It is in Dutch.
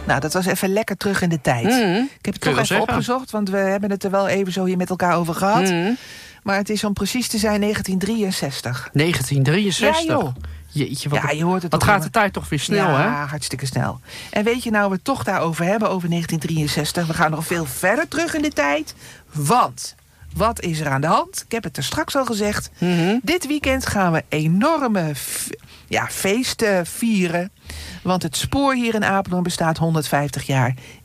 Nou, dat was even lekker terug in de tijd. Ik heb het toch even opgezocht, want we hebben het er wel even zo hier met elkaar over gehad. Maar het is om precies te zijn 1963. 1963? Ja, joh. Jeetje, je hoort het wat gaat de tijd toch weer snel, hè? Ja, hartstikke snel. En weet je nou, we het toch daarover hebben, over 1963... we gaan nog veel verder terug in de tijd. Want, wat is er aan de hand? Ik heb het er straks al gezegd. Dit weekend gaan we enorme feesten vieren. Want het spoor hier in Apeldoorn bestaat 150 jaar.